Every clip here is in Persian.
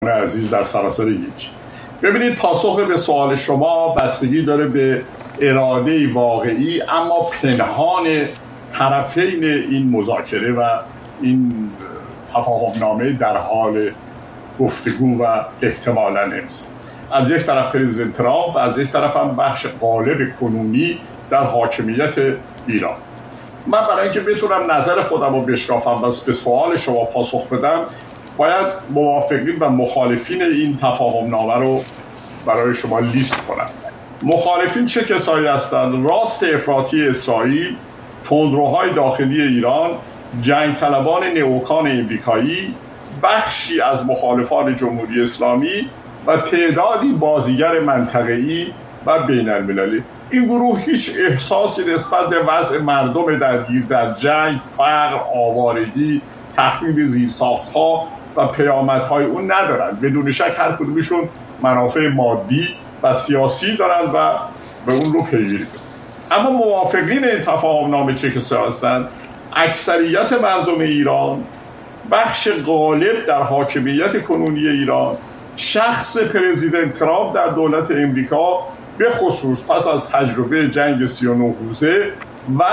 عزیز در سراسر یک. ببینید، پاسخ به سوال شما بستگی داره به اراده واقعی اما پنهان طرفین این مذاکره و این تفاهمنامه در حال گفتگو و احتمالاً امضا. از یک طرف پرزیدنت ترامپ و از یک طرف هم بخش غالب کنونی در حاکمیت ایران. من برای اینکه بتونم نظر خودم رو بشکافم و به سوال شما پاسخ بدم، باید موافقین و مخالفین این تفاهمنامه رو برای شما لیست کنم. مخالفین چه کسایی هستند؟ راست افراطی اسرائیل، تندروهای داخلی ایران، جنگ طلبان نئوکان امریکایی، بخشی از مخالفان جمهوری اسلامی و تعدادی بازیگر منطقه‌ای و بین المللی. این گروه هیچ احساسی نسبت به وضع مردم درگیر در جنگ، فقر، آوارگی، تخریب زیرساخت‌ها و پیامدهای اون ندارند. بدون شک هر کدومشون منافع مادی و سیاسی دارند و به اون رو پیگیری دارند. اما موافقین این تفاهمنامه چه کسایی هستند؟ اکثریت مردم ایران، بخش غالب در حاکمیت کنونی ایران، شخص پرزیدنت ترامپ در دولت امریکا، به خصوص پس از تجربه جنگ 39 روزه و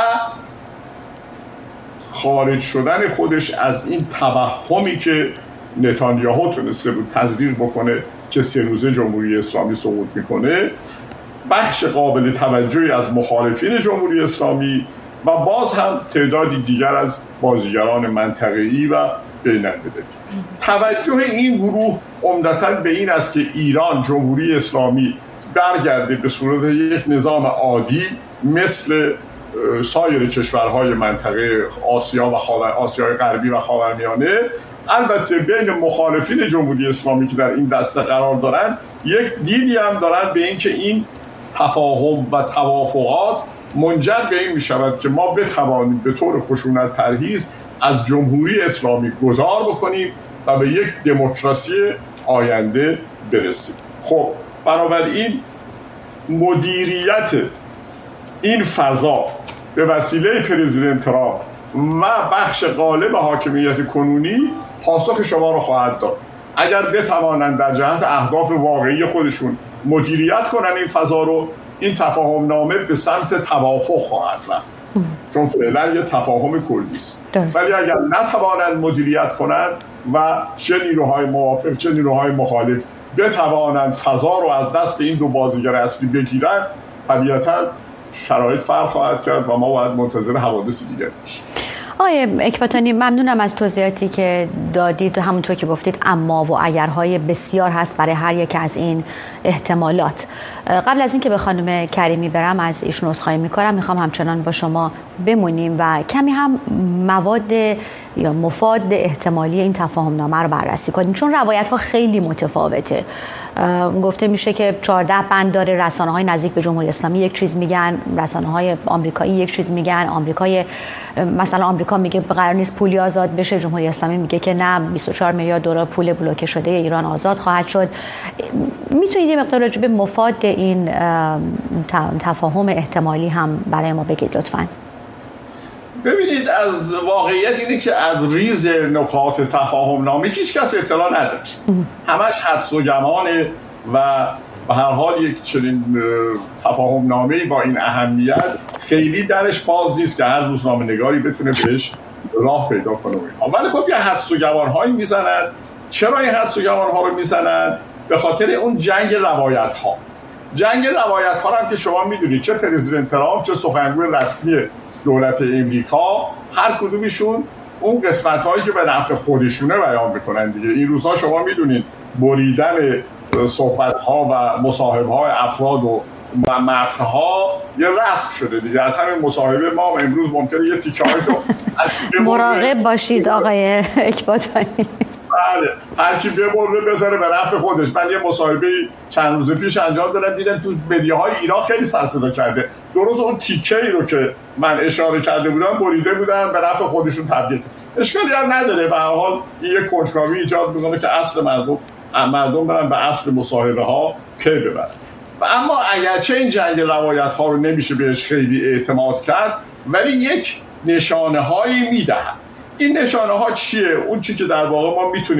خارج شدن خودش از این توهمی که نتانیاهو تونسته بود تزریق بکنه که 3 روزه جمهوری اسلامی سقوط میکنه، بخش قابل توجهی از مخالفین جمهوری اسلامی و باز هم تعدادی دیگر از بازیگران منطقه‌ای و بین‌المللی. توجه این گروه عمدتاً به این است که ایران، جمهوری اسلامی، برگرده به صورت یک نظام عادی مثل سایر کشورهای منطقه آسیا و آسیای غربی و خاورمیانه. البته بین مخالفین جمهوری اسلامی که در این دسته قرار دارند یک دیدی هم دارند به اینکه این تفاهم و توافقات منجر به این می شود که ما بتوانیم به طور خشونت پرهیز از جمهوری اسلامی گذار بکنیم و به یک دموکراسی آینده برسیم. خب بنابراین مدیریت این فضا به وسیله پرزیدنت ترامپ و بخش غالب حاکمیت کنونی پاسخ شما رو خواهد داد. اگر بتوانند در جهت اهداف واقعی خودشون مدیریت کنن این فضا رو، این تفاهمنامه به سمت توافق خواهد رفت، چون فعلا یه تفاهم کلی است. ولی اگر نتوانند مدیریت کنند و چه نیروهای موافق چه نیروهای مخالف بتوانند فضا رو از دست این دو بازیگر اصلی بگیرند، طبیعتاً شرایط فرق خواهد کرد و ما باید منتظر حوادث دیگر باشیم. آقای اکباتانی، ممنونم از توضیحاتی که دادید و همونطور که گفتید اما و اگرهای بسیار هست برای هر یک از این احتمالات. قبل از اینکه به خانم کریمی برم از ایشون عذرخواهی میکنم، میخوام همچنان با شما بمونیم و کمی هم مواد یا مفاد احتمالی این تفاهمنامه رو بررسی کنیم، چون روایت ها خیلی متفاوته. گفته میشه که 14 بند داره، رسانه های نزدیک به جمهوری اسلامی یک چیز میگن، رسانه های آمریکایی یک چیز میگن، مثلا آمریکا میگه قرار نیست پولی آزاد بشه، جمهوری اسلامی میگه که نه، 24 میلیارد دلار پول بلوکه شده ایران آزاد خواهد شد. میتونید یه مقدار راجع به مفاد این تفاهم احتمالی هم برای ما بگید لطفاً؟ ببینید، از واقعیت اینه که از ریز نکات تفاهمنامه هیچ کس اطلاع نداره. همش حدس و گمانه و به هر حال یک چنین تفاهمنامه‌ای با این اهمیت خیلی درش باز نیست که هر روزنامه‌نگاری بتونه بهش راه پیدا کنه. ولی خب یه حدس و گمان‌هایی میزنن. چرا این حدس و گمان‌ها رو میزنن؟ به خاطر اون جنگ روایت‌ها. جنگ روایت‌ها هم که شما میدونید، چه پرزیدنت ترامپ چه سخنگوی رسمی دولت امریکا، هر کدومشون اون قسمت‌هایی که به نفع خودشونه بیان میکنن دیگه. این روزها شما میدونید بریدن صحبت‌ها و مصاحبه‌های افراد و متن‌ها یه رسم شده دیگه. از همین مصاحبه ما امروز ممکنه یه تیکه‌ای رو مراقب باشید آقای اکباتانی. بله، هرچی ببره بذاره به نفع خودش. من یه مصاحبه چند روز پیش انجام دادم، دیدم تو مدیاهای ایران خیلی سر صدا کرده. درست اون تیکه‌ای رو که من اشاره کرده بودم بریده بودن، به نفع خودشون تبدیل. اشکالی هم نداره، به هر حال این یه کنجکاوی ایجاد می‌کنه که اصل مردم برن به اصل مصاحبه ها پی ببرن. و اما اگرچه این جنگ روایت ها رو نمیشه بهش خیلی اعتماد کرد، ولی یک نشانه هایی میدهد. این نشانه ها چیه؟ اون چی که در واقع ما میتونیم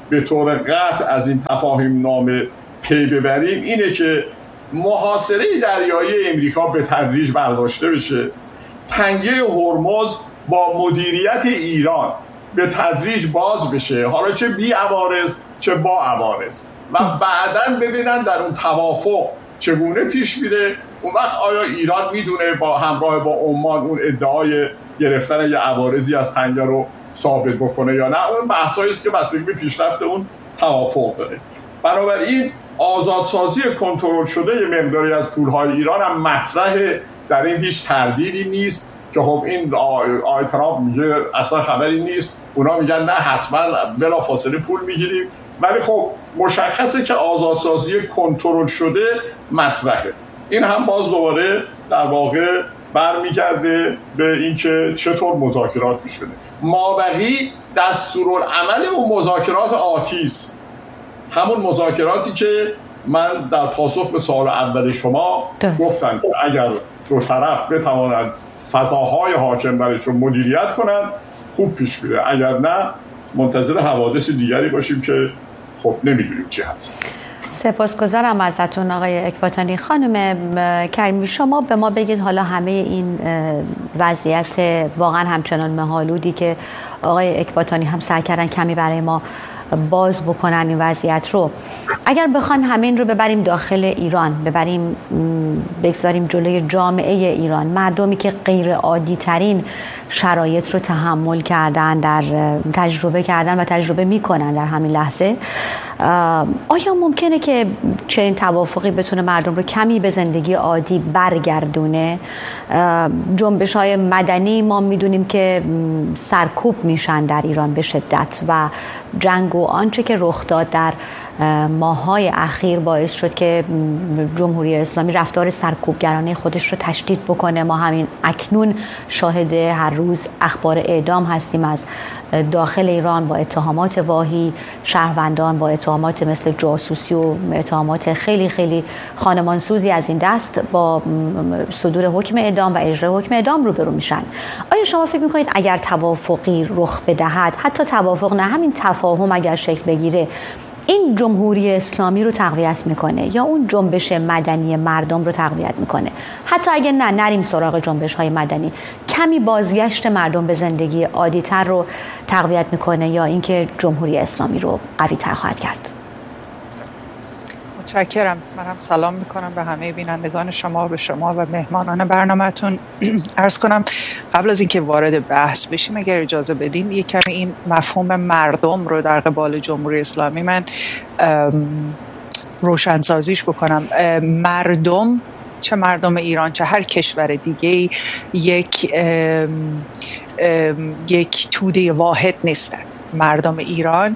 به طور قطع از این تفاهم نامه پی ببریم اینه که محاصره دریایی امریکا به تدریج برداشته بشه، تنگه هرمز با مدیریت ایران به تدریج باز بشه، حالا چه بی عوارض چه با عوارض، و بعداً ببینن در اون توافق چگونه پیش میره. اون وقت آیا ایران میدونه با همراه با عمان اون ادعای گرفتن یه عوارضی از تنگه رو ثابت بکنه یا نه؟ اون بحثایی است که بستگی به پیشرفت اون توافق داره. بنابراین آزادسازی کنترل شده یه مقداری از پولهای ایران هم مطرحه، در این هیچ تردیدی نیست که خب این آقای ترامپ میگه اصلا خبری نیست، اونا میگن نه حتما بلافاصله پول میگیریم، ولی خب مشخصه که آزادسازی کنترل شده مطرحه. این هم باز دوباره در واقع برمیگرده به اینکه چطور مذاکرات پیش بره. مابقی دستورالعمل اون مذاکرات آتی است، همون مذاکراتی که من در پاسخ به سوال اول شما گفتم که اگر دو طرف بتوانند فضاهای حاکم برشون مدیریت کنند خوب پیش میره، اگر نه منتظر حوادث دیگری باشیم که خب نمیدونیم چی هست. سپاسگزارم ازتون آقای اکباتانی. خانم کریمی شما به ما بگید حالا همه این وضعیت واقعا همچنان مه‌آلودی که آقای اکباتانی هم سعی کردن کمی برای ما باز بکنن این وضعیت رو، اگر بخوایم همین رو ببریم داخل ایران، بگذاریم جلوی جامعه ایران، مردمی که غیر عادی ترین شرایط رو تحمل کردن، تجربه کردن و تجربه میکنن در همین لحظه، آیا ممکنه که چنین توافقی بتونه مردم رو کمی به زندگی عادی برگردونه؟ جنبش‌های مدنی ما میدونیم که سرکوب میشن در ایران به شدت و جنگ و آنچه که رخ داد در ماه‌های اخیر باعث شد که جمهوری اسلامی رفتار سرکوبگرانه خودش رو تشدید بکنه. ما همین اکنون شاهد هر روز اخبار اعدام هستیم از داخل ایران با اتهامات واهی، شهروندان با اتهامات مثل جاسوسی و اتهامات خیلی خیلی خانمانسوزی از این دست با صدور حکم اعدام و اجرای حکم اعدام روبرو میشن. آیا شما فکر میکنید اگر توافقی رخ بدهد، حتی توافق نه، همین تفاهم اگر شکل بگیره، این جمهوری اسلامی رو تقویت میکنه یا اون جنبش مدنی مردم رو تقویت میکنه؟ حتی اگه نریم سراغ جنبش های مدنی، کمی بازگشت مردم به زندگی عادی تر رو تقویت میکنه یا اینکه جمهوری اسلامی رو قوی تر خواهد کرد؟ متشکرم. منم سلام میکنم به همه بینندگان شما، به شما و مهمانان برنامه‌تون. عرض کنم قبل از اینکه وارد بحث بشیم اگر اجازه بدین یک کمی این مفهوم مردم رو در قبال جمهوری اسلامی من روشنسازیش بکنم. مردم، چه مردم ایران چه هر کشور دیگه، یک توده واحد نیستن. مردم ایران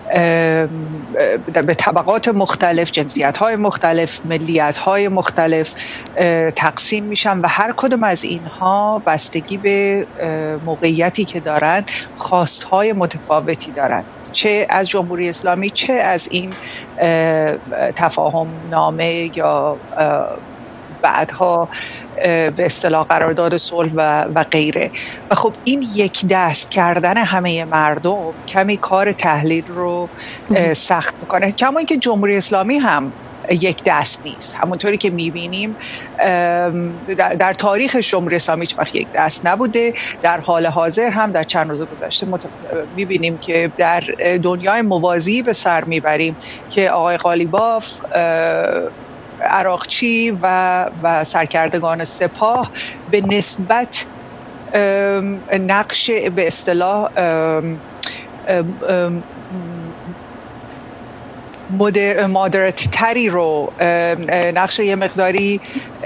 به طبقات مختلف، جنسیت‌های مختلف، ملیت‌های مختلف تقسیم میشن و هر کدوم از اینها بستگی به موقعیتی که دارن خواست‌های متفاوتی دارن، چه از جمهوری اسلامی چه از این تفاهم نامه یا بعدها به اصطلاح قرارداد صلح و غیره. و خب این یک دست کردن همه مردم کمی کار تحلیل رو سخت میکنه، کما اینکه جمهوری اسلامی هم یک دست نیست. همونطوری که میبینیم در تاریخ جمهوری اسلامی هیچ وقت یک دست نبوده، در حال حاضر هم در چند روز گذشته میبینیم که در دنیای موازی به سر میبریم که آقای قالیباف، عراقچی و سرکردگان سپاه به نسبت نقش به اصطلاح مادرت تری رو، نقش یه مقداری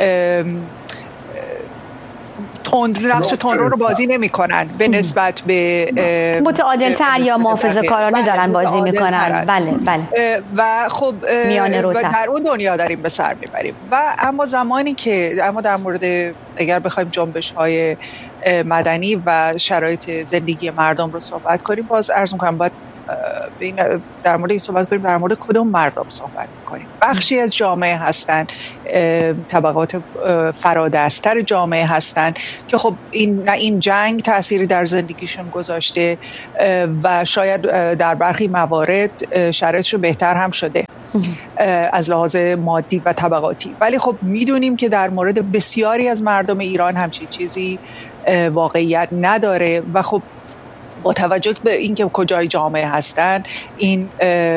نقش تندرو رو بازی نمی کنن به نسبت به متعادل تر یا محافظه کارانه دارن بازی می کنن. بله بله. و خب در اون دنیا داریم به سر میبریم. و اما زمانی که در مورد اگر بخوایم جنبش های مدنی و شرایط زندگی مردم رو صحبت کنیم، باز عرض میکنم باید در مورد این صحبت کنیم، در مورد کدوم مردم صحبت میکنیم. بخشی از جامعه هستن، طبقات فرادستر جامعه هستن که خب این جنگ تأثیری در زندگیشون گذاشته و شاید در برخی موارد شرایطش بهتر هم شده از لحاظ مادی و طبقاتی، ولی خب میدونیم که در مورد بسیاری از مردم ایران همچین چیزی واقعیت نداره و خب با توجه به اینکه کجای جامعه هستن این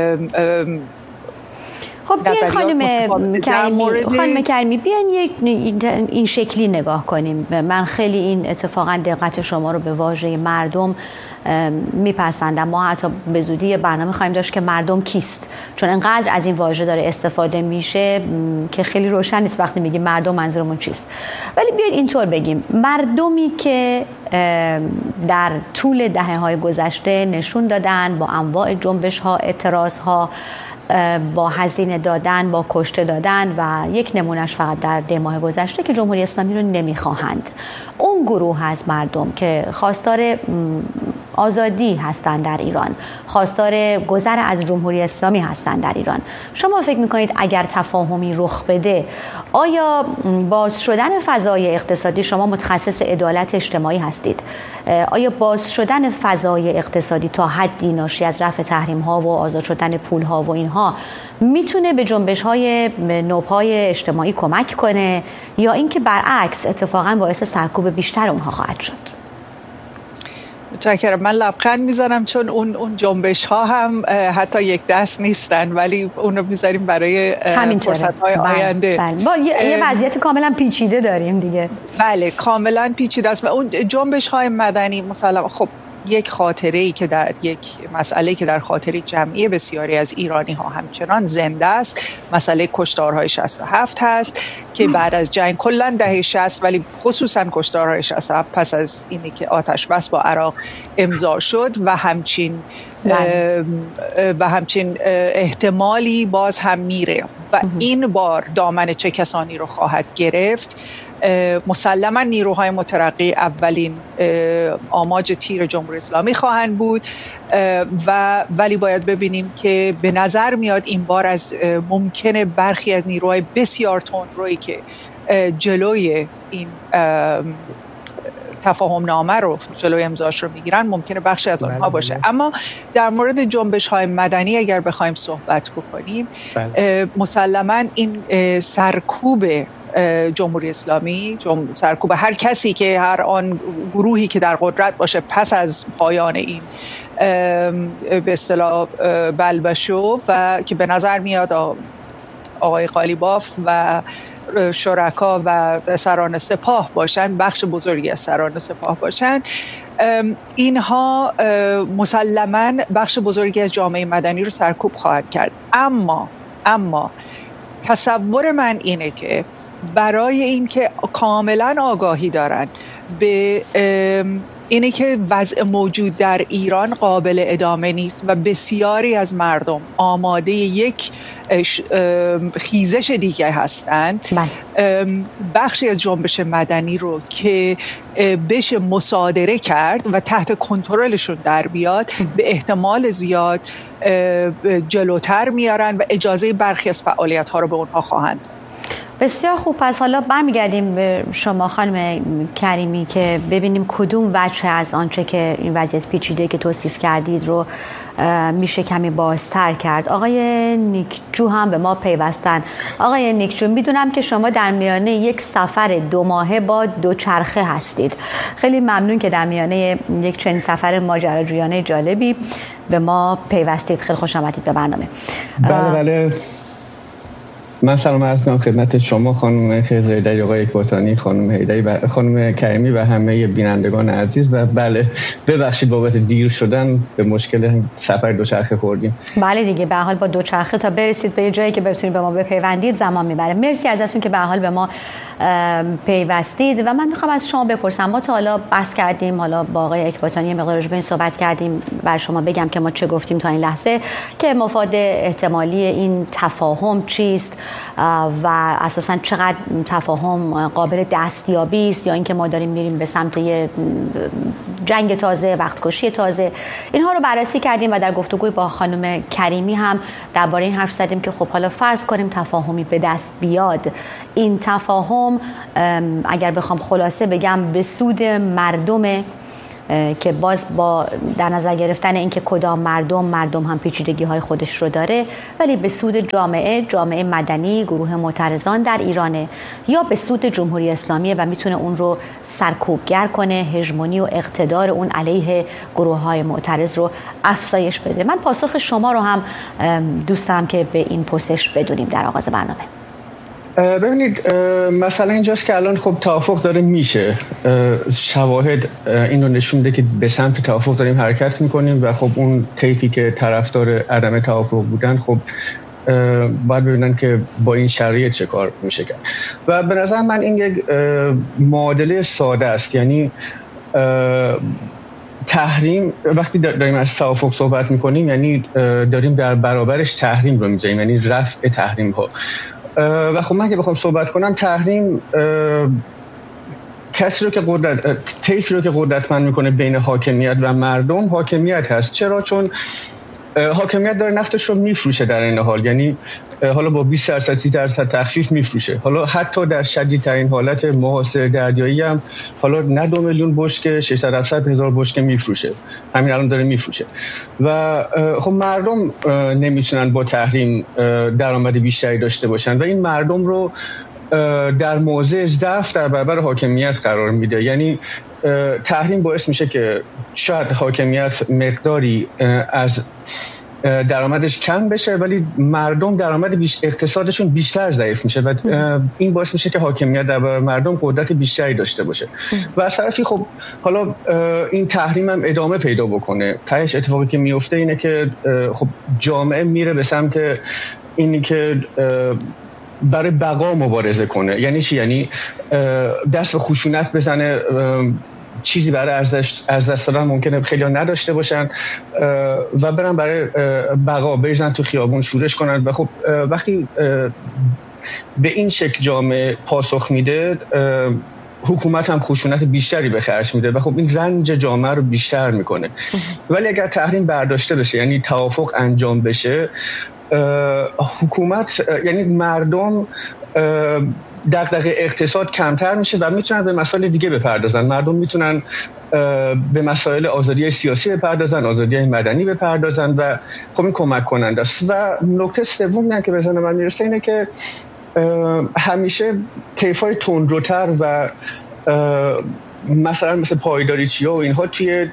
خب بیاین خانم کریمی بیاین این شکلی نگاه کنیم. من خیلی این اتفاقا دقت شما رو به واژه مردم میپسندم. ما حتی به زودی برنامه خواهیم داشت که مردم کیست، چون انقدر از این واژه داره استفاده میشه که خیلی روشن نیست وقتی میگیم مردم منظورمون چیست. ولی بیاین اینطور بگیم، مردمی که در طول دهه‌های گذشته نشون دادن با انواع جنبش‌ها، اعتراض‌ها، با هزینه دادن، با کشته دادن و یک نمونهش فقط در 10 ماه گذشته که جمهوری اسلامی رو نمیخواهند، اون گروه از مردم که خواستار آزادی هستند در ایران، خواستار گذر از جمهوری اسلامی هستند در ایران، شما فکر میکنید اگر تفاهمی رخ بده، آیا باز شدن فضای اقتصادی، شما متخصص عدالت اجتماعی هستید، آیا باز شدن فضای اقتصادی تا حدی ناشی از رفع تحریم ها و آزاد شدن پول ها و اینها میتونه به جنبش های نوپای اجتماعی کمک کنه، یا اینکه برعکس اتفاقا باعث سرکوب بیشتر اونها خواهد شد؟ متشکرم. من لبخند میزنم چون اون جنبش ها هم حتی یک دست نیستن، ولی اون رو میذاریم برای فرصت های آینده. با یه وضعیت کاملا پیچیده داریم دیگه. بله کاملا پیچیده است. و اون جنبش های مدنی مسلما خب یک خاطره‌ای که در یک مسئله که در خاطره جمعی بسیاری از ایرانی ها همچنان زنده است، مسئله کشتارهای 67 هست که بعد از جنگ کلا دهه 60 ولی خصوصا کشتارهای 67 پس از اینی که آتش بس با عراق امضا شد و همچین احتمالی باز هم میره و این بار دامن چه کسانی رو خواهد گرفت. مسلما نیروهای مترقی اولین آماج تیر جمهوری اسلامی خواهند بود ولی باید ببینیم که به نظر میاد این بار از ممکنه برخی از نیروهای بسیار تندرویی که جلوی این تفاهم نامه رو جلوی امضاش رو میگیرن ممکنه بخشی از آنها باشه. اما در مورد جنبش های مدنی اگر بخوایم صحبت بکنیم، مسلما این سرکوب جمهوری اسلامی، سرکوب هر کسی که هر آن گروهی که در قدرت باشه پس از پایان این به اصطلاح بلبشو و که به نظر میاد آقای قالیباف و شرکا و سران سپاه باشن، بخش بزرگی از سران سپاه باشن، اینها مسلماً بخش بزرگی از جامعه مدنی رو سرکوب خواهد کرد. اما تصور من اینه که برای اینکه کاملا آگاهی دارن به اینه که وضع موجود در ایران قابل ادامه نیست و بسیاری از مردم آماده یک خیزش دیگه هستند، بخشی از جنبش مدنی رو که بشه مصادره کرد و تحت کنترلشون در بیاد، به احتمال زیاد جلوتر میارن و اجازه برخی از فعالیت ها رو به اونها خواهند. بسیار خوب. پس حالا برمیگردیم به شما خانم کریمی که ببینیم کدوم وجه از آنچه که این وضعیت پیچیده که توصیف کردید رو میشه کمی بازتر کرد. آقای نیکجو هم به ما پیوستن. آقای نیکجو، میدونم که شما در میانه یک سفر 2 ماهه با دوچرخه هستید. خیلی ممنون که در میانه یک چنین سفر ماجراجویانه جالبی به ما پیوستید. خیلی خوش آمدید به برنامه. بله. من سلام عرض می‌کنم خدمت شما خانم خضردری، آقای اکباتانی، خانم حیدری و خانم کریمی و همه بینندگان عزیز. و بله ببخشید بابت دیر شدن، به مشکل سفر دوچرخه خوردیم. بله دیگه، به هر حال با دوچرخه تا برسید به یه جایی که بتونید به ما بپیوندید زمان میبره. مرسی ازتون که به هر حال به ما پیوستید و من میخوام از شما بپرسم، ما تا حالا بحث کردیم، حالا با آقای اکباتانی مقدار راجع به این صحبت کردیم، بر شما بگم که ما چه گفتیم تا این لحظه، که مفاد احتمالی این تفاهم چیست، و اساساً چقدر تفاهم قابل دستیابی است یا اینکه ما داریم میریم به سمت یه جنگ تازه، وقتکشی تازه. اینها رو بررسی کردیم و در گفتگوی با خانم کریمی هم درباره این حرف زدیم که خب حالا فرض کنیم تفاهمی به دست بیاد، این تفاهم اگر بخوام خلاصه بگم به سود مردم که باز با در نظر گرفتن اینکه کدام مردم هم پیچیدگی های خودش رو داره، ولی به سود جامعه مدنی، گروه معترضان در ایرانه یا به سود جمهوری اسلامی و میتونه اون رو سرکوبگر کنه، هژمونی و اقتدار اون علیه گروه های معترض رو افزایش بده. من پاسخ شما رو هم دوست دارم که به این پرسش بدونیم در آغاز برنامه. ببینید مثلا اینجاست که الان خب توافق داره میشه، شواهد اینو نشون میده که به سمت توافق داریم حرکت میکنیم و خب اون طیفی که طرفدار عدم توافق بودن خب باید ببینن که با این شرایط چه کار میشه کرد. و به نظر من این یک معادله ساده است، یعنی تحریم وقتی داریم از توافق صحبت میکنیم یعنی داریم در برابرش تحریم رو میذاریم، یعنی رفع تحریم ها. و خب من که بخوام صحبت کنم، تحریم کسی رو که طیفی رو که قدرتمند میکنه بین حاکمیت و مردم حاکمیت هست. چرا؟ چون حاکمیت داره نفتش رو میفروشه در این حال، یعنی حالا با 20% 30% تخفیف میفروشه، حالا حتی در شدیدترین حالت محاصره دریایی هم حالا نه 2 میلیون بشکه 600-700 هزار بشکه میفروشه، همین الان داره میفروشه. و خب مردم نمیتونن با تحریم درآمد بیشتری داشته باشن و این مردم رو در موضع ضعف در برابر حاکمیت قرار میده. یعنی تحریم باعث میشه که شاید حاکمیت مقداری از درآمدش کم بشه ولی مردم درآمد اقتصادشون بیشتر ضعیف میشه و این باعث میشه که حاکمیت در برابر مردم قدرت بیشتری داشته باشه. و از طرفی خب حالا این تحریم هم ادامه پیدا بکنه، تهش اتفاقی که میفته اینه که خب جامعه میره به سمت اینی که برای بقا مبارزه کنه. یعنی چی؟ یعنی دست به خشونت بزنه، چیزی برای از دست دادن ممکنه خیلی نداشته باشن و برن برای بقا بریزن تو خیابون شورش کنن. و خب وقتی به این شکل جامعه پاسخ میده، حکومت هم خشونت بیشتری به خرج میده و خب این رنج جامعه رو بیشتر میکنه. ولی اگر تحریم برداشته بشه، یعنی توافق انجام بشه، حکومت یعنی مردم دغدغه اقتصاد کمتر میشه و میتونن به مسائل دیگه بپردازن. مردم میتونن به مسائل آزادی سیاسی بپردازن، آزادی مدنی بپردازن و خب این کمک کننده است. و نکته سومی که به ذهن من میرسه اینه که همیشه طیف‌های تندروتر و مثلا مثل پایداریچیا و اینها توی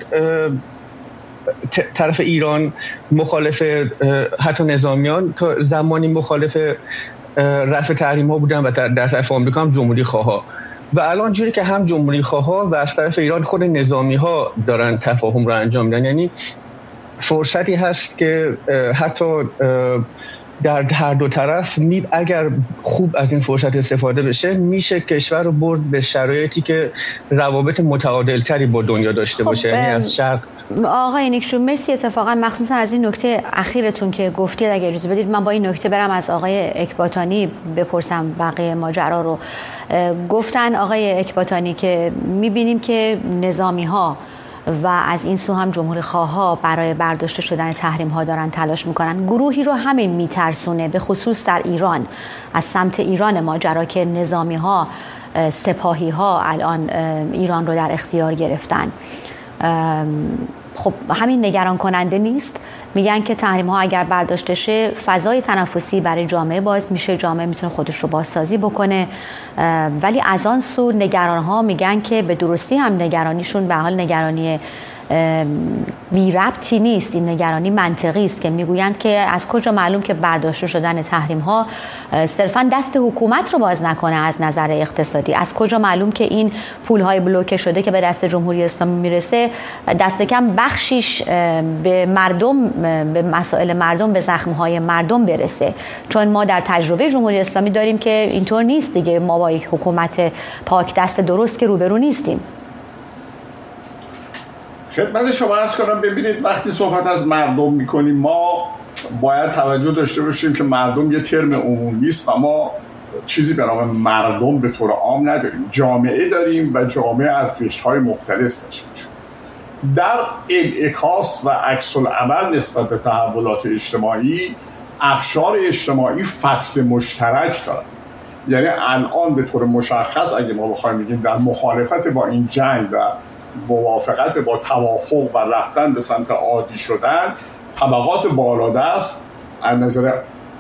طرف ایران مخالف، حتی نظامیان تا زمانی مخالف رفع تحریم ها بودن و در طرف آمریکا هم جمهوری خواها. و الان جوری که هم جمهوری خواها و از طرف ایران خود نظامی ها دارن تفاهم رو انجام میدن، یعنی فرصتی هست که حتی در هر دو طرف اگر خوب از این فرصت استفاده بشه میشه کشور رو برد به شرایطی که روابط متعادل تری با دنیا داشته باشه. یعنی از شرق. آقای نیکشون مرسی، اتفاقا مخصوصا از این نکته اخیرتون که گفتید اگه اجازه بدید من با این نکته برم از آقای اکباتانی بپرسم بقیه ماجرا رو. گفتن آقای اکباتانی که میبینیم که نظامی ها و از این سو هم جمهوری خواها برای برداشته شدن تحریم ها دارن تلاش میکنن. گروهی رو همین میترسونه، به خصوص در ایران، از سمت ایران ماجرا که نظامی ها، سپاهی ها الان ایران رو در اختیار گرفتن. خب همین نگران کننده نیست؟ میگن که تحریم ها اگر برداشته شه فضای تنفسی برای جامعه باز میشه، جامعه میتونه خودش رو بازسازی بکنه. ولی از آن سو نگران ها میگن که به درستی هم نگرانیشون به حال نگرانی بی ربطی نیست، این نگرانی منطقی است که میگویند که از کجا معلوم که برداشته شدن تحریم ها صرفا دست حکومت رو باز نکنه از نظر اقتصادی، از کجا معلوم که این پول های بلوکه شده که به دست جمهوری اسلامی میرسه دست کم بخشیش به مردم، به مسائل مردم، به زخم های مردم برسه. چون ما در تجربه جمهوری اسلامی داریم که اینطور نیست دیگه، ما با یک حکومت پاک دست درست که روبرو نیستیم. خدمت شما عرض کنم، ببینید وقتی صحبت از مردم میکنیم ما باید توجه داشته باشیم که مردم یه ترم عمومی است و ما چیزی به نام مردم به طور عام نداریم. جامعه داریم و جامعه از قشرهای مختلف تشکیل شده. در انعکاس و عکس العمل نسبت به تحولات اجتماعی، اقشار اجتماعی فصل مشترک دارن. یعنی الان به طور مشخص اگه ما بخوایم بگیم در مخالفت با این جنگ و موافقت با توافق و رفتن به سمت عادی شدن، طبقات بالادست از نظر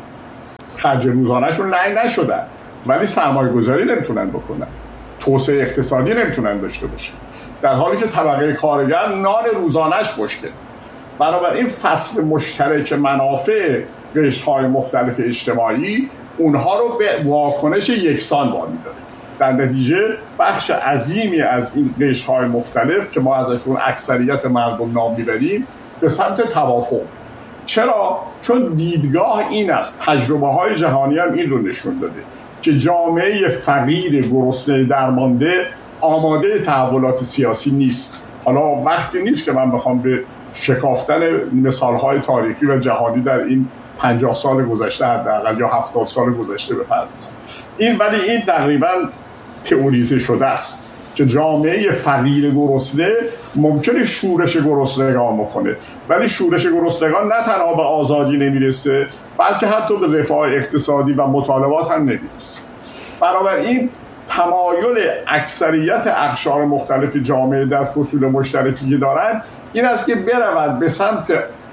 خرج روزانه‌شون لنگ نشدن ولی سرمایه گذاری نمیتونن بکنن، توسعه اقتصادی نمیتونن داشته باشن، در حالی که طبقه کارگر نان روزانه‌اش مشکل. بنابراین فصل مشترک منافع قشرهای مختلف اجتماعی اونها رو به واکنش یکسان وامی داره. در نتیجه بخش عظیمی از این قشرهای مختلف که ما ازشون اکثریت مردم نام میبریم به سمت توافق. چرا؟ چون دیدگاه این است، تجربه های جهانی هم این رو نشون داده که جامعه فقیر گرسنه درمانده آماده تحولات سیاسی نیست. حالا وقتی نیست که من بخوام به شکافتن مثالهای تاریخی و جهانی در این 50 سال گذشته حداقل یا 70 سال گذشته بپردازم. ولی این تقریبا تئوریزه شده است که جامعه فقیر گرسنه ممکنه شورش گرسنگان بکنه، ولی شورش گرسنگان نه تنها به آزادی نمیرسه بلکه حتی به رفاه اقتصادی و مطالبات هم نمیرسه. بنابراین تمایل اکثریت اقشار مختلف جامعه در فصول مشترکی که دارن این است که برود به سمت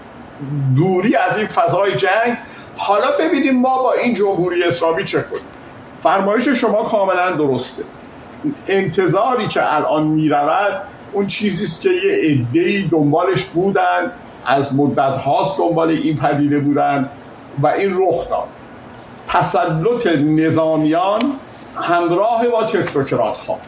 دوری از این فضای جنگ. حالا ببینیم ما با این جمهوری اسلامی چه کنیم. فرمایش شما کاملا درسته. انتظاری که الان میرود اون چیزیست که یه عده‌ای دنبالش بودن، از مدت هاست دنبال این پدیده بودن و این رخ داد. تسلط نظامیان همراه با تکنوکرات ها.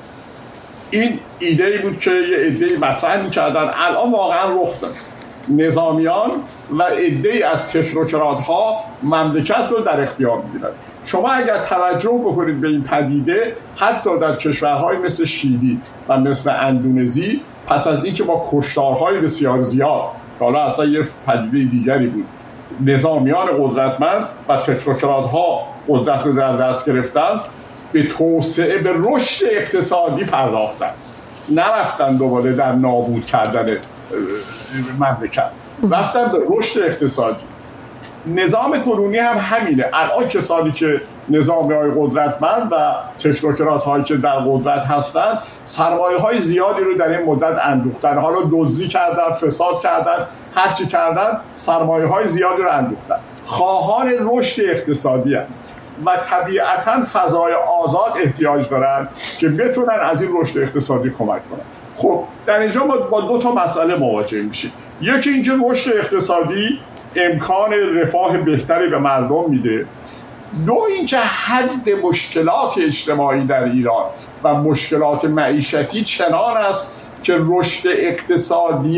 این ایده‌ای بود که یه عده‌ای مطرح می‌کردن، الان واقعا رخ داد. نظامیان و عده‌ای از تکنوکرات ها مملکت رو در اختیار می‌گیرن. شما اگر توجه بکنید به این پدیده، حتی در کشورهای مثل شیلی و مثل اندونزی پس از اینکه با کشتارهای بسیار زیاد، حالا اصلا یه پدیده دیگری بود، نظامیان قدرتمند و تکنوکرات ها قدرت رو در دست گرفتن، به توسعه، به رشد اقتصادی پرداختن، نرفتن دوباره در نابود کردن مملکت، رفتن به رشد اقتصادی. نظام کنونی هم همینه. الان کسانی که نظامی‌های قدرتمند و تکنوکرات هایی که در قدرت هستند سرمایه های زیادی رو در این مدت اندوختن، حالا دزدی کردن، فساد کردن، هرچی کردن، سرمایه های زیادی رو اندوختن، خواهان رشد اقتصادی هستند و طبیعتاً فضای آزاد احتیاج دارن که بتونن از این رشد اقتصادی کمک کنن. خب در اینجا ما با دو تا مسئله مواجه میشیم. یکی اینکه رشد اقتصادی امکان رفاه بهتری به مردم میده، دو اینکه حد مشکلات اجتماعی در ایران و مشکلات معیشتی چنان است که رشد اقتصادی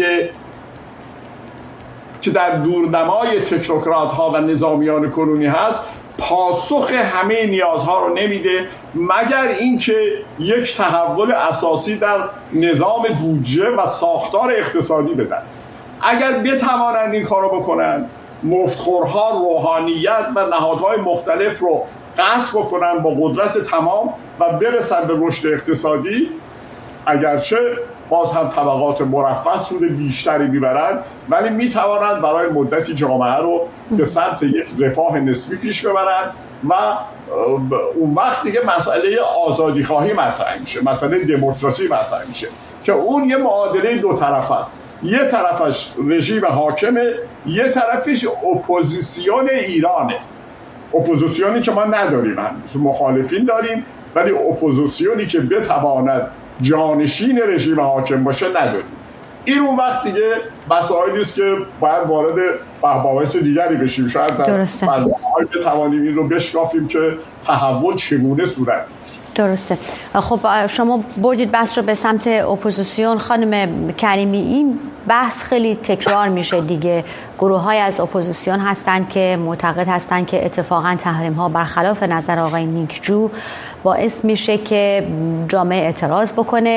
که در دورنمای تکنوکرات ها و نظامیان کنونی هست پاسخ همه نیازها رو نمیده، مگر اینکه یک تحول اساسی در نظام بودجه و ساختار اقتصادی بدن. اگر بتوانند این کارو بکنن، مفتخورها روحانیت و نهادهای مختلف رو قطع بکنن با قدرت تمام و برسن به رشد اقتصادی، اگرچه باز هم طبقات مرفه سود بیشتری میبرن، ولی میتوانند برای مدتی جامعه رو به سمت یک رفاه نسبی پیش ببرن و اون وقت دیگه مسئله آزادی خواهی مطرح میشه، مسئله دموکراسی مطرح میشه که اون یه معادله دو طرف است. یه طرفش رژیم حاکمه، یه طرفش اپوزیسیون ایرانه. اپوزیسیونی که ما نداریم، هنوز مخالفین داریم، ولی اپوزیسیونی که بتواند جانشین رژیم حاکم باشه نداریم. این اون وقت دیگه مسائلی است که باید وارد بحث دیگری بشیم. شاید در برنامه‌های بتوانیم این رو بشکافیم که تحول چگونه صورت می‌گیره. درسته. خب شما بردید بحث رو به سمت اپوزیسیون. خانم کریمی، این بحث خیلی تکرار میشه دیگه. گروه‌های از اپوزیسیون هستن که معتقد هستن که اتفاقا تحریم‌ها برخلاف نظر آقای نیکجو باعث میشه که جامعه اعتراض بکنه،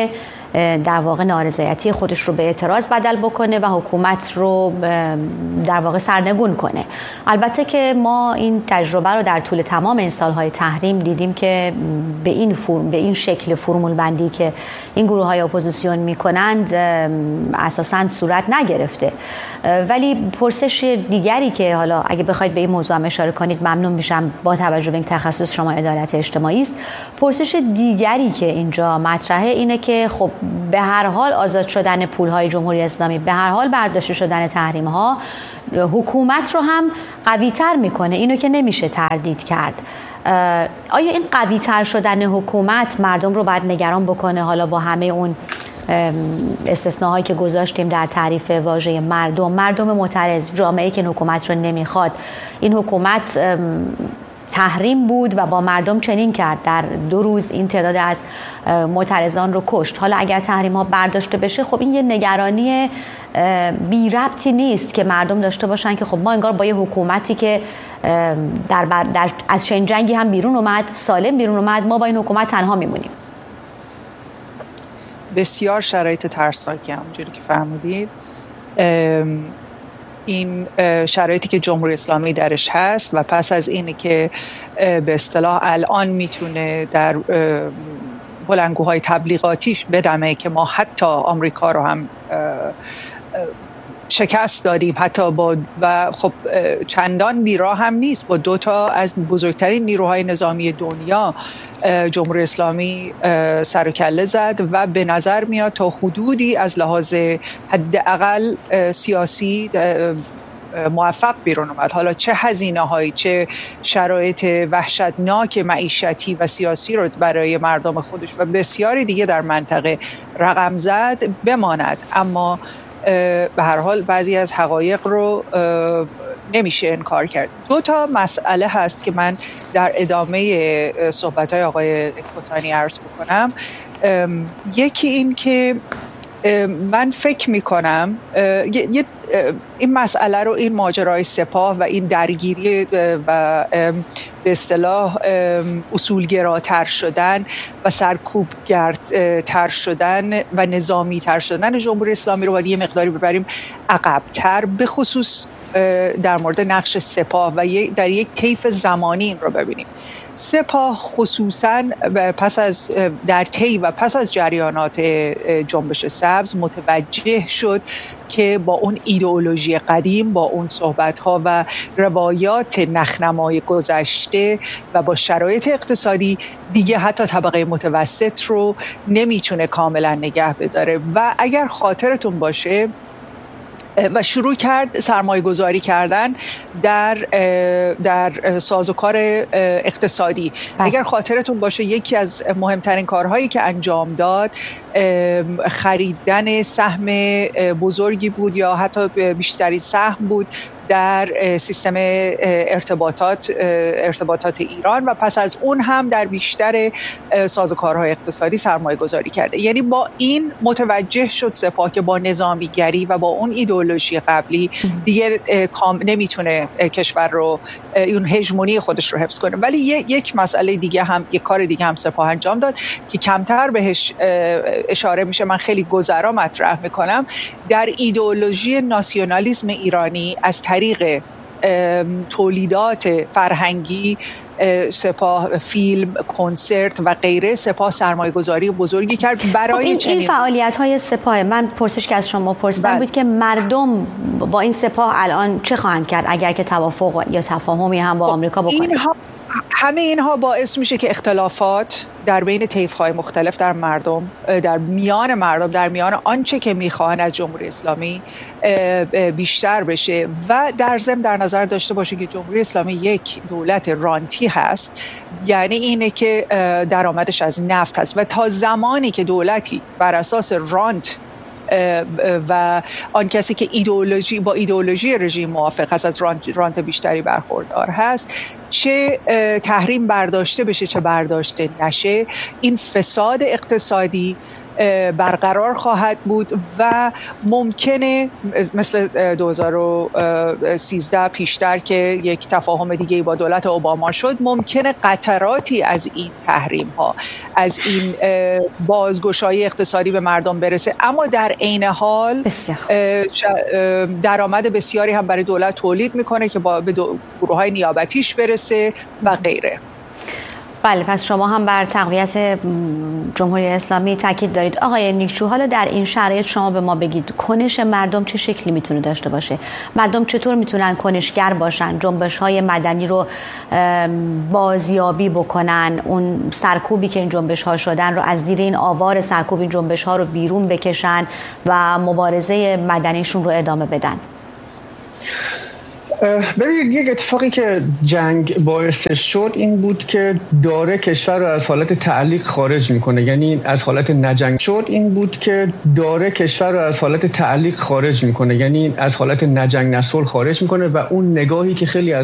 در واقع نارضایتی خودش رو به اعتراض بدل بکنه و حکومت رو در واقع سرنگون کنه. البته که ما این تجربه رو در طول تمام این سالهای تحریم دیدیم که به این شکل فرمول بندی که این گروه های اپوزیسیون میکنند اساساً صورت نگرفته. ولی پرسش دیگری که حالا اگه بخواید به این موضوع هم اشاره کنید ممنون میشم، با توجه به این تخصص شما عدالت اجتماعی است. پرسش دیگری که اینجا مطرحه اینه که خب به هر حال آزاد شدن پولهای جمهوری اسلامی، به هر حال برداشته شدن تحریم ها حکومت رو هم قوی تر میکنه، اینو که نمیشه تردید کرد. آیا این قوی تر شدن حکومت مردم رو باید نگران بکنه، حالا با همه اون استثناهایی که گذاشتیم در تعریف واژه مردم معترض، جامعه که این حکومت رو نمیخواد؟ این حکومت تحریم بود و با مردم چنین کرد، در 2 روز این تعداد از معترضان رو کشت. حالا اگر تحریم ها برداشته بشه، خب این یه نگرانی بی ربطی نیست که مردم داشته باشن که خب ما انگار با یه حکومتی که از چنین جنگی هم بیرون اومد، سالم بیرون اومد، ما با این حکومت تنها میمونیم. بسیار شرایط ترسناکی همونجوری که فرمودید. این شرایطی که جمهوری اسلامی درش هست و پس از اینی که به اصطلاح الان میتونه در بلندگوهای تبلیغاتیش بدمه که ما حتی آمریکا رو هم شکست دادیم، حتی و خب چندان بیراه هم نیست، با 2 تا از بزرگترین نیروهای نظامی دنیا جمهوری اسلامی سر و کله زد و به نظر میاد تا حدودی از لحاظ حداقل سیاسی موفق بیرون اومد. حالا چه هزینه هایی، چه شرایط وحشتناک معیشتی و سیاسی رو برای مردم خودش و بسیاری دیگه در منطقه رقم زد بماند، اما به هر حال بعضی از حقایق رو نمیشه انکار کرد. 2 تا مسئله هست که من در ادامه صحبت‌های آقای اکباتانی عرض بکنم. یکی این که من فکر میکنم این مسئله رو، این ماجرای سپاه و این درگیری و به اصطلاح اصولگراتر شدن و سرکوبگرتر شدن و نظامی تر شدن جمهوری اسلامی رو باید یه مقداری ببریم عقب‌تر، به خصوص در مورد نقش سپاه و در یک طیف زمانی این رو ببینیم. سپاه خصوصاً در طی و پس از جریانات جنبش سبز متوجه شد که با اون ایدئولوژی قدیم، با اون صحبت‌ها و روایات نخنمای گذشته و با شرایط اقتصادی دیگه حتی طبقه متوسط رو نمیتونه کاملا نگه بداره و اگر خاطرتون باشه و شروع کرد سرمایه گذاری کردن در سازوکار اقتصادی. اگر خاطرتون باشه یکی از مهمترین کارهایی که انجام داد خریدن سهم بزرگی بود یا حتی بیشتری سهم بود در سیستم ارتباطات ایران و پس از اون هم در بیشتر سازوکارهای اقتصادی سرمایه گذاری کرده. یعنی با این متوجه شد سپاه که با نظامیگری و با اون ایدئولوژی قبلی دیگه نمیتونه کشور رو، اون هژمونی خودش رو حفظ کنه. ولی یک مسئله دیگه هم، یک کار دیگه هم سپاه انجام داد که کمتر بهش اشاره میشه، من خیلی گذرا مطرح میکنم. در ایدئولوژی ناسیونالیسم ایرانی از طریق تولیدات فرهنگی سپاه، فیلم، کنسرت و غیره، سپاه سرمایه گذاری بزرگی کرد برای این فعالیت های سپاه. من پرسش که از شما پرسیدم بود که مردم با این سپاه الان چه خواهند کرد اگر که توافق یا تفاهمی هم با آمریکا بکنه؟ همه اینها باعث میشه که اختلافات در بین طیف‌های مختلف در میان آنچه که میخوان از جمهوری اسلامی بیشتر بشه و در ضمن در نظر داشته باشه که جمهوری اسلامی یک دولت رانتی هست، یعنی اینه که درآمدش از نفت هست و تا زمانی که دولتی بر اساس رانت و آن کسی که با ایدئولوژی رژیم موافق هست از رانت بیشتری برخوردار هست، چه تحریم برداشته بشه چه برداشته نشه، این فساد اقتصادی برقرار خواهد بود و ممکنه مثل 2013 پیشتر که یک تفاهم دیگه با دولت اوباما شد، ممکنه قطراتی از این تحریم ها، از این بازگشایی اقتصادی به مردم برسه، اما در عین حال درآمد بسیاری هم برای دولت تولید میکنه که به گروه‌های نیابتیش برسه و غیره. بله، پس شما هم بر تقویت جمهوری اسلامی تاکید دارید. آقای نیکچو، حالا در این شرایط شما به ما بگید کنش مردم چه شکلی میتونه داشته باشه؟ مردم چطور میتونن کنشگر باشن، جنبش‌های مدنی رو بازیابی بکنن، اون سرکوبی که این جنبش‌ها شدن رو از زیر این آوار سرکوب این جنبش‌ها رو بیرون بکشن و مبارزه مدنیشون رو ادامه بدن؟ ببینید، یک اتفاقی که جنگ باعثش شد این بود که داره کشور رو از حالت تعلیق خارج میکنه، یعنی از حالت نجنگ شد این بود که داره کشور رو از حالت تعلیق خارج میکنه، یعنی از حالت نجنگ نسل خارج میکنه و اون نگاهی که خیلی از